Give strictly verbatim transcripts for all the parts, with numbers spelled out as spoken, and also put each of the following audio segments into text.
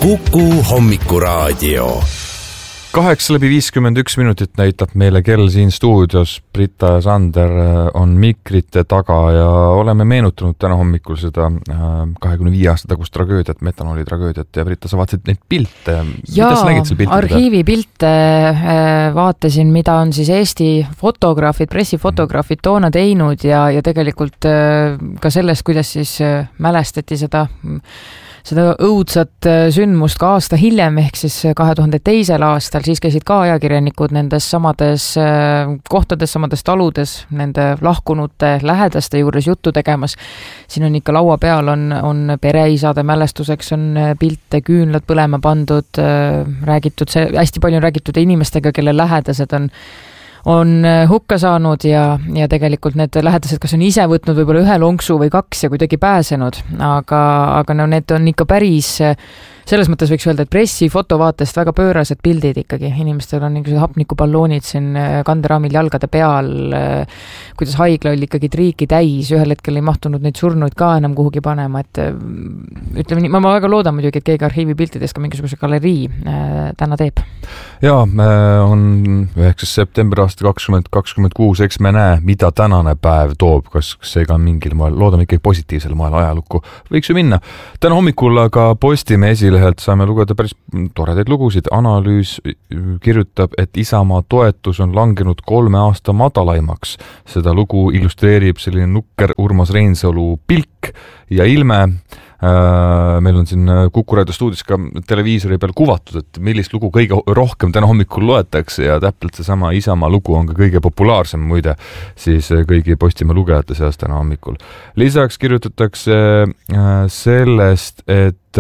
Kuku Hommikuraadio. Kaheksa läbi viiskümmend üks minutit näitab meile kell siin stuudios. Britta ja Sander on mikrite taga ja oleme meenutanud täna hommikul seda kahekümne viie aasta tagust tragöödiat, metanooli tragöödiat. Ja Britta, sa vaatasid neid pilte. Jaa, arhiivi pilte vaatasin, mida on siis Eesti fotograafid, pressifotograafid toona teinud ja, ja tegelikult ka sellest, kuidas siis mälestati seda seda õudsat sündmust ka aasta hiljem, ehk siis kahe tuhande teisel aastal, siis käisid ka ajakirjanikud nendes samades kohtades, samades taludes, nende lahkunute lähedaste juures juttu tegemas. Siin on ikka laua peal, on, on pereisade mälestuseks, on pilte, küünlad põlema pandud, räägitud, see, hästi palju on räägitud inimestega, kelle lähedased on on hukka saanud ja, ja tegelikult need lähedased, kas on ise võtnud võib-olla ühe lonksu või kaks ja kuidagi pääsenud, aga, aga no need on ikka päris, selles mõttes võiks öelda, et pressi fotovaatest väga pöörased pildid ikkagi. Inimestel on niisugused hapnikuballoonid siin kanderaamil jalgade peal, kuidas haigla oli ikkagi triiki täis, ühel hetkel ei mahtunud neid surnuid ka enam kuhugi panema, et ütleme nii, ma, ma väga loodan muidugi, et keegi arhiivi piltidest ka mingisuguse galerii äh, täna teeb. Jaa, on üheksas september aasta kakskümmend kakskümmend kuus, eks me näe, mida tänane päev toob, kas see ka mingil moel, loodame ikkagi positiivsel moel ajalukku võiks ju minna. Täna hommikul aga Postimehe esilehelt saame lugeda päris toredaid lugusid. Analüüs kirjutab, et Isamaa toetus on langenud kolme aasta madalaimaks. Seda lugu illustreerib selline nukker Urmas Reinsalu pilk ja ilme. Meil on siin Kuku Raadio stuudios ka televiisori peal kuvatud, et millist lugu kõige rohkem täna hommikul loetakse ja täpselt seesama Isamaa lugu on ka kõige populaarsem muide siis kõigi Postimehe lugejate seas täna hommikul. Lisaks kirjutatakse sellest, et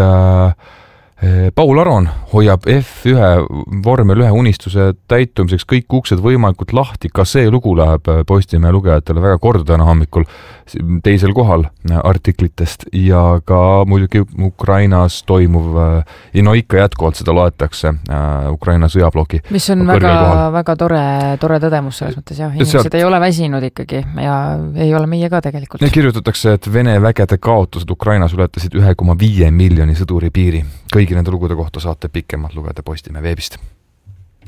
Paul Aron hoiab F üks vormel ühe unistuse täitumiseks kõik uksed võimalikult lahti. Ka see lugu läheb Postimehe lugejatele väga korda täna hommikul teisel kohal artiklitest ja ka muidugi Ukrainas toimuv, no ikka jätkuvalt seda loetakse Ukraina sõjabloki. Mis on väga, väga tore, tore tõdemus selles mõttes, jah. Inimesed sealt ei ole väsinud ikkagi ja ei ole meie ka tegelikult. Kirjutatakse, et Vene vägede kaotused Ukrainas ületasid ühe koma viie miljoni sõduri piiri. Kõigi nende lugude kohta saate pikemalt lugeda Postimehe veebist.